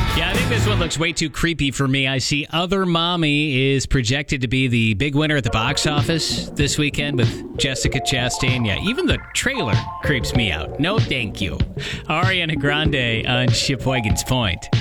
Yeah, I think this one looks way too creepy for me. I see Other Mommy is projected to be the big winner at the box office this weekend with Jessica Chastain. Yeah, even the trailer creeps me out. No, thank you. Ariana Grande on Sheboygan's Point.